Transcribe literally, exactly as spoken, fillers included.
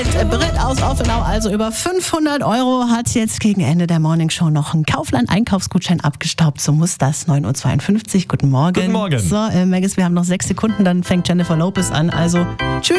Britt aus Offenau, also über fünfhundert Euro, hat jetzt gegen Ende der Morningshow noch einen Kaufland-Einkaufsgutschein abgestaubt. So muss das, neun Uhr zweiundfünfzig. Guten Morgen. Guten Morgen. So, äh, Maggis, wir haben noch sechs Sekunden, dann fängt Jennifer Lopez an. Also, tschüss.